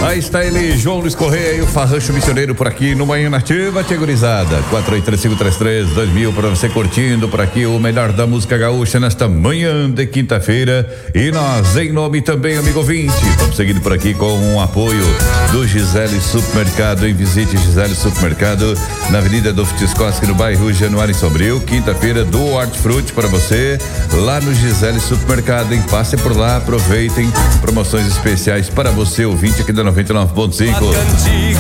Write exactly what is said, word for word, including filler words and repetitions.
Aí está ele, João Luiz Correia e o Farrancho Missioneiro por aqui no Manhã Nativa, tia gurizada. quatro oito três cinco três três dois mil para você curtindo por aqui o melhor da música gaúcha nesta manhã de quinta-feira. E nós, em nome também, amigo ouvinte, estamos seguindo por aqui com um apoio do Gisele Supermercado. Em visite Gisele Supermercado na Avenida do Fitiscoski, no bairro Januário Sobril. Quinta-feira do Hortifruti para você lá no Gisele Supermercado. Em passe por lá, aproveitem promoções especiais para você, ouvinte aqui da noventa e nove ponto cinco.